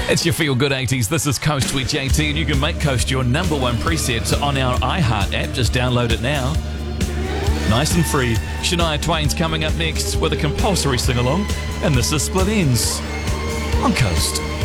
It's your Feel Good 80s. This is Coast with JT, and you can make Coast your number one preset on our iHeart app. Just download it now. Nice and free. Shania Twain's coming up next with a compulsory sing-along, and this is Split Ends on Coast.